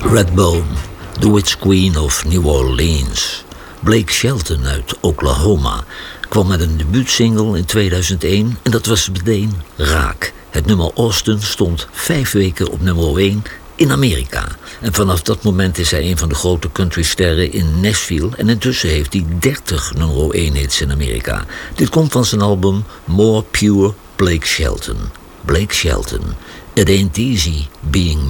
Redbone, The Witch Queen of New Orleans. Blake Shelton uit Oklahoma kwam met een debuutsingle in 2001 en dat was meteen raak. Het nummer Austin stond 5 weken op nummer 1 in Amerika. En vanaf dat moment is hij een van de grote countrysterren in Nashville en intussen heeft hij 30 nummer 1 hits in Amerika. Dit komt van zijn album More Pure Blake Shelton. Blake Shelton, It Ain't Easy Being